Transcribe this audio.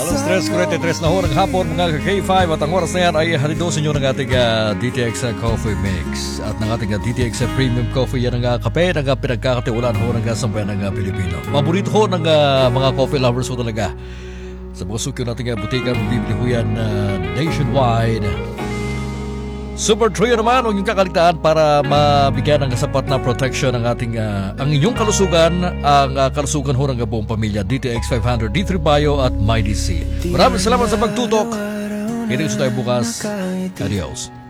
3:43 na horang hapon mga ka-K5 at ang oras na yan ay halido sa inyo ng ating DTX Coffee Mix at ng ating DTX Premium Coffee. Yan ang kape ng pinagkakatiwalaan ho ng sambayan ng Pilipino. Paborito ho ng mga coffee lovers ho talaga. Sa mga sukyo nating butika, bibili ho yan nationwide. Super Trio naman ang inyong kakaligtaan para mabigyan ng sapat na protection ng ating ang inyong kalusugan, ang kalusugan ho ng buong pamilya. DTX 500, D3 Bio at MyDC. Maraming salamat sa pagtutok. Kita tayo bukas. Adios.